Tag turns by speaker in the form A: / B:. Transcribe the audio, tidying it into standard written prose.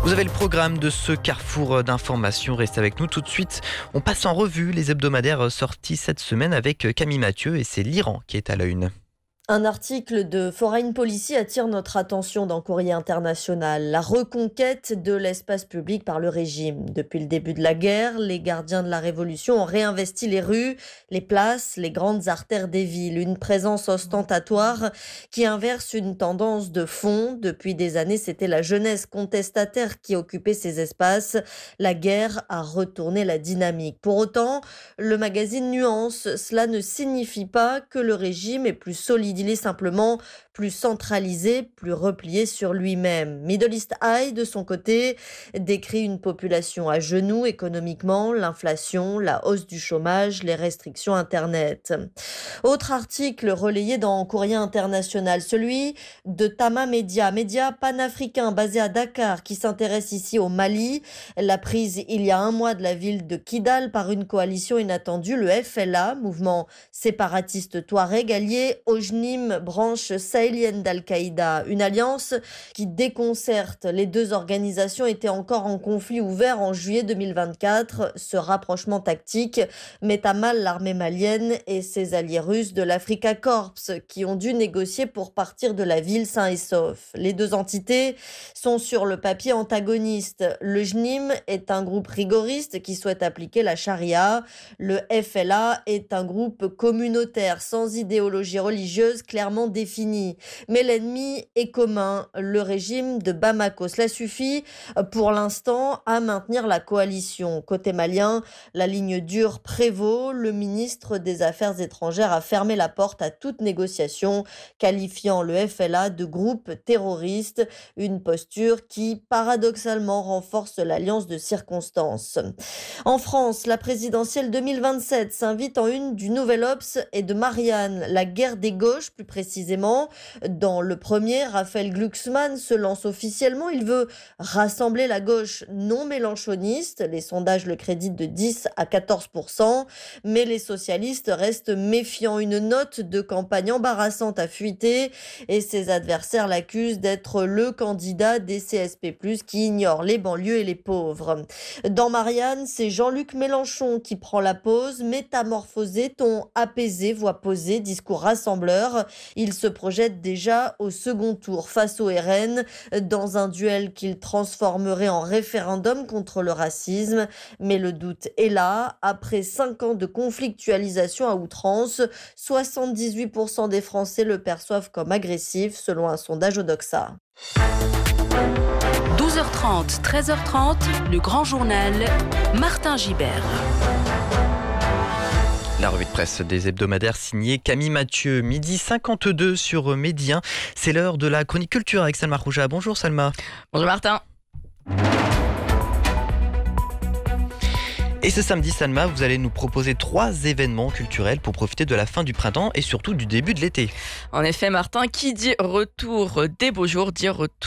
A: Vous avez le programme de ce carrefour d'informations. Restez avec nous tout de suite. On passe en revue les hebdomadaires sortis cette semaine avec Camille Mathieu et c'est l'Iran qui est à la une.
B: Un article de Foreign Policy attire notre attention dans Courrier International. La reconquête de l'espace public par le régime. Depuis le début de la guerre, les gardiens de la révolution ont réinvesti les rues, les places, les grandes artères des villes. Une présence ostentatoire qui inverse une tendance de fond. Depuis des années, c'était la jeunesse contestataire qui occupait ces espaces. La guerre a retourné la dynamique. Pour autant, le magazine nuance. Cela ne signifie pas que le régime est plus solide. Il est simplement plus centralisé, plus replié sur lui-même. Middle East Eye, de son côté, décrit une population à genoux économiquement, l'inflation, la hausse du chômage, les restrictions Internet. Autre article relayé dans Courrier International, celui de Tama Media, média panafricain basé à Dakar, qui s'intéresse ici au Mali. La prise il y a un mois de la ville de Kidal par une coalition inattendue, le FLA, mouvement séparatiste touareg, allié au JNIM, branche sahélienne d'Al-Qaïda. Une alliance qui déconcerte. Les deux organisations étaient encore en conflit ouvert en juillet 2024. Ce rapprochement tactique met à mal l'armée malienne et ses alliés russes de l'Africa Corps qui ont dû négocier pour partir de la ville sains et saufs. Les deux entités sont sur le papier antagonistes. Le JNIM est un groupe rigoriste qui souhaite appliquer la charia. Le FLA est un groupe communautaire sans idéologie religieuse clairement définie. Mais l'ennemi est commun, le régime de Bamako. Cela suffit pour l'instant à maintenir la coalition. Côté malien, la ligne dure prévaut. Le ministre des Affaires étrangères a fermé la porte à toute négociation, qualifiant le FLA de groupe terroriste, une posture qui paradoxalement renforce l'alliance de circonstances. En France, la présidentielle 2027 s'invite en une du Nouvel Obs et de Marianne, la guerre des gauches plus précisément. Dans le premier, Raphaël Glucksmann se lance officiellement. Il veut rassembler la gauche non mélenchoniste. Les sondages le créditent de 10 à 14%, mais les socialistes restent méfiants. Une note de campagne embarrassante a fuité et ses adversaires l'accusent d'être le candidat des CSP+, qui ignore les banlieues et les pauvres. Dans Marianne, c'est Jean-Luc Mélenchon qui prend la pose. Métamorphosé, ton apaisé, voix posée, discours rassembleur. Il se projette déjà au second tour face au RN dans un duel qu'il transformerait en référendum contre le racisme. Mais le doute est là. Après 5 ans de conflictualisation à outrance, 78% des Français le perçoivent comme agressif selon un sondage Odoxa.
C: 12h30, 13h30, le grand journal, Martin Gibert.
A: La revue de presse des hebdomadaires signée Camille Mathieu, 12h52 sur Midi 1. C'est l'heure de la chronique culture avec Salma Rouja. Bonjour Salma.
D: Bonjour Martin.
A: Et ce samedi, Salma, vous allez nous proposer 3 événements culturels pour profiter de la fin du printemps et surtout du début de l'été.
D: En effet Martin, qui dit retour des beaux jours dit retour